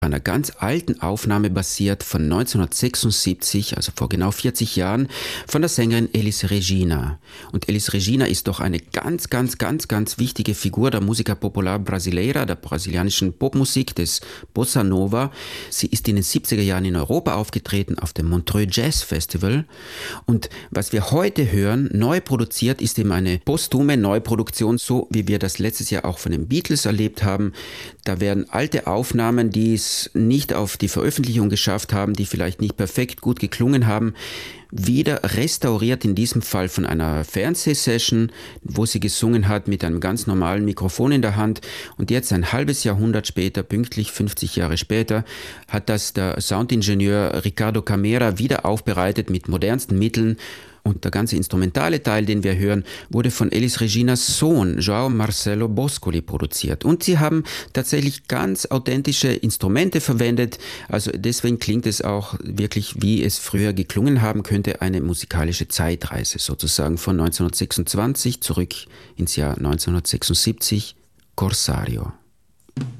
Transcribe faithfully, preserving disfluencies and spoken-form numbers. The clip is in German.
einer ganz alten Aufnahme basiert von neunzehnhundertsechsundsiebzig, also vor genau vierzig Jahren, von der Sängerin Elis Regina. Und Elis Regina ist doch eine ganz, ganz, ganz, ganz wichtige Figur der Música Popular Brasileira, der brasilianischen Popmusik, des Bossa Nova. Sie ist in den siebziger Jahren in Europa aufgetreten, auf dem Montreux Jazz Festival. Und was wir heute hören, neu produziert, ist eben eine posthume Neuproduktion, so wie wir das letztes Jahr auch von den Beatles erlebt haben. Da werden alte Aufnahmen, die es nicht auf die Veröffentlichung geschafft haben, die vielleicht nicht perfekt gut geklungen haben, wieder restauriert, in diesem Fall von einer Fernsehsession, wo sie gesungen hat mit einem ganz normalen Mikrofon in der Hand. Und jetzt ein halbes Jahrhundert später, pünktlich fünfzig Jahre später, hat das der Soundingenieur Ricardo Camera wieder aufbereitet mit modernsten Mitteln. Und der ganze instrumentale Teil, den wir hören, wurde von Elis Reginas Sohn, João Marcelo Boscoli, produziert. Und sie haben tatsächlich ganz authentische Instrumente verwendet. Also deswegen klingt es auch wirklich, wie es früher geklungen haben könnte, eine musikalische Zeitreise sozusagen von neunzehnhundertsechsundzwanzig zurück ins Jahr neunzehnhundertsechsundsiebzig, Corsario.